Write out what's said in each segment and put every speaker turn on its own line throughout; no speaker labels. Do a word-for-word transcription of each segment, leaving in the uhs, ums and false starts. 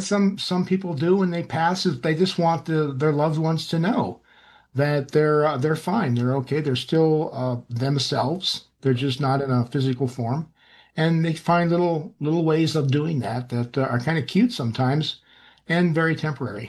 some some people do when they pass is they just want the, their loved ones to know that they're uh, they're fine, they're okay, they're still uh, themselves. They're just not in a physical form, and they find little little ways of doing that that uh, are kind of cute sometimes, and very temporary.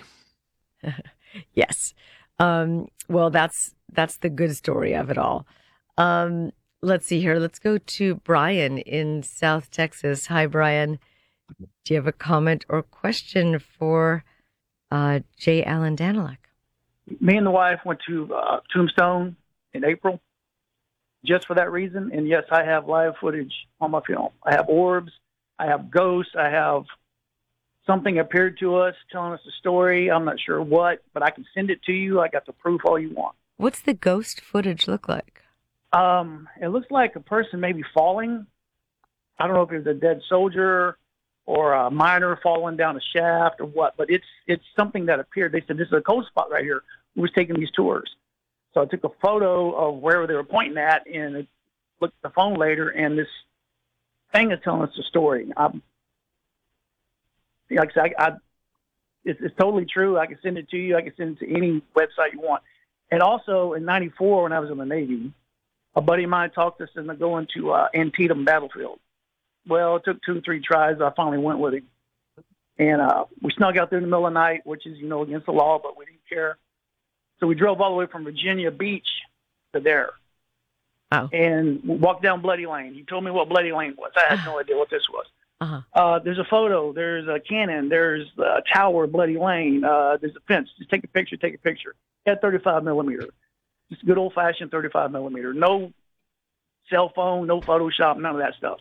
Yes. Um, well, that's that's the good story of it all. Um, let's see here. Let's go to Brian in South Texas. Hi, Brian. Do you have a comment or question for uh, J. Allen Daniluk?
Me and the wife went to uh, Tombstone in April just for that reason. And yes, I have live footage on my film. I have orbs. I have ghosts. I have something appeared to us telling us a story. I'm not sure what, but I can send it to you. I got the proof all you want.
What's the ghost footage look like?
Um, it looks like a person maybe falling. I don't know if it was a dead soldier or a miner falling down a shaft or what, but it's it's something that appeared. They said, this is a cold spot right here. We was taking these tours. So I took a photo of where they were pointing at and I looked at the phone later, and this thing is telling us a story. I'm, like I said, I, I, it's, it's totally true. I can send it to you. I can send it to any website you want. And also in ninety-four, when I was in the Navy, a buddy of mine talked us into going to uh, Antietam battlefield. Well, it took two or three tries. I finally went with him. And uh, we snuck out there in the middle of the night, which is, you know, against the law, but we didn't care. So we drove all the way from Virginia Beach to there.
Oh.
And walked down Bloody Lane. He told me what Bloody Lane was. I had no idea what this was.
Uh-huh.
Uh, there's a photo. There's a cannon. There's a tower, Bloody Lane. Uh, there's a fence. Just take a picture, take a picture. At thirty-five millimeter. Just good old-fashioned thirty-five millimeter. No cell phone, no Photoshop, none of that stuff.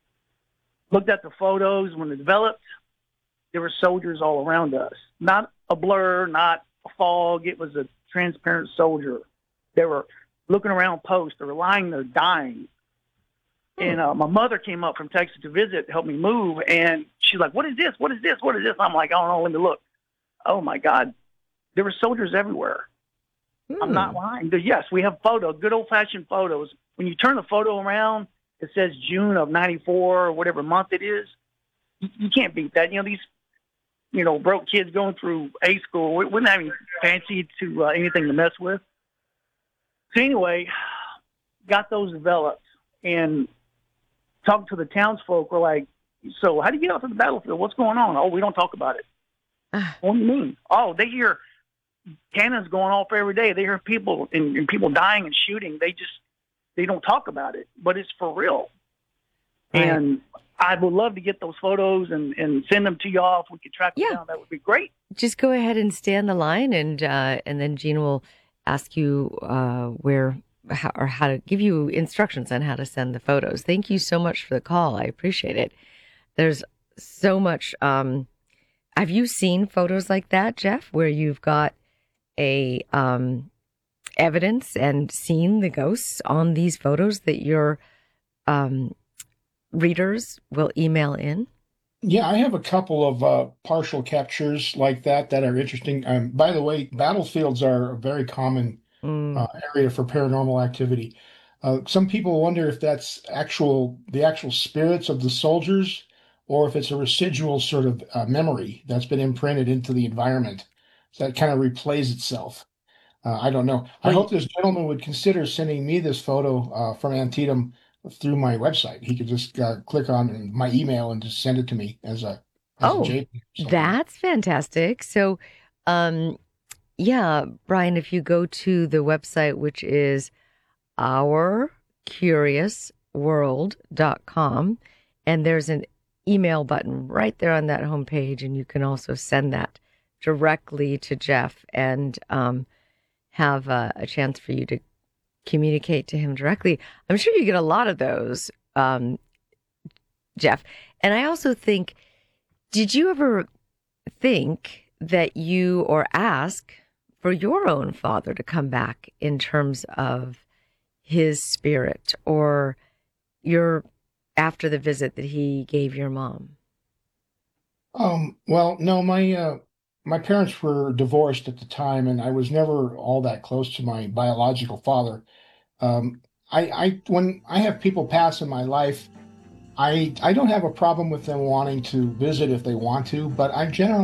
Looked at the photos when they developed. There were soldiers all around us. Not a blur, not a fog. It was a transparent soldier. They were looking around posts. They were lying there dying. And uh, my mother came up from Texas to visit, help me move, and she's like, what is this? What is this? What is this? I'm like, I don't know, let me look. Oh, my God. There were soldiers everywhere.
Hmm.
I'm not lying. Yes, we have photos, good old-fashioned photos. When you turn the photo around, it says June of ninety-four or whatever month it is. You, you can't beat that. You know, these, you know, broke kids going through A school, we wouldn't have any fancy to uh, anything to mess with. So anyway, got those developed and talked to the townsfolk. We're like, so how do you get out to the battlefield? What's going on? Oh, we don't talk about it. What do you mean? Oh, they hear cannons going off every day. They hear people and, and people dying and shooting. They just, they don't talk about it, but it's for real. Right. And I would love to get those photos and, and send them to y'all. If we could track them
Yeah.
down, that would be great.
Just go ahead and stay on the line, and uh, and then Gene will ask you uh, where how, or how to give you instructions on how to send the photos. Thank you so much for the call. I appreciate it. There's so much. Um, have you seen photos like that, Jeff, where you've got a um, evidence and seen the ghosts on these photos that your um, readers will email in?
Yeah, I have a couple of uh, partial captures like that that are interesting. Um, by the way, battlefields are a very common
Mm.
uh, area for paranormal activity. Uh, some people wonder if that's actual the actual spirits of the soldiers, or if it's a residual sort of uh, memory that's been imprinted into the environment. So that kind of replays itself. Uh, I don't know. I
Well,
hope this gentleman would consider sending me this photo uh, from Antietam through my website. He could just uh, click on my email and just send it to me as a as a
oh,
JPEG or something.
that's fantastic. So, um, yeah, Brian, if you go to the website, which is our curious world dot com, and there's an email button right there on that homepage, and you can also send that directly to Jeff and um, have uh, a chance for you to communicate to him directly. I'm sure you get a lot of those, um, Jeff. And I also think, did you ever think that you or ask for your own father to come back in terms of his spirit, or your after the visit that he gave your mom?
Um, well, no, my uh, my parents were divorced at the time, and I was never all that close to my biological father. Um, I, I when I have people pass in my life, I I don't have a problem with them wanting to visit if they want to, but I generally